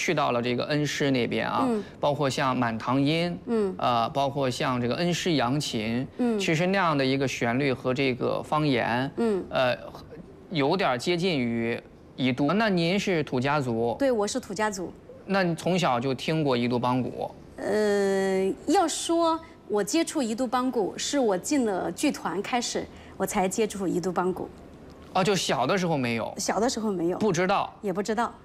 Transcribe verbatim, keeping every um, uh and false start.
去到了这个恩施那边啊， 嗯、 包括像满堂音， 嗯， 呃，包括像这个恩施扬琴，嗯，其实那样的一个旋律和这个方言，嗯，呃，有点接近于宜都。那您是土家族？ 对，我是土家族。 那你从小就听过宜都梆鼓？ 呃，要说我接触宜都梆鼓，是我进了剧团开始，我才接触宜都梆鼓。 哦，就小的时候没有？ 小的时候没有， 不知道， 也不知道。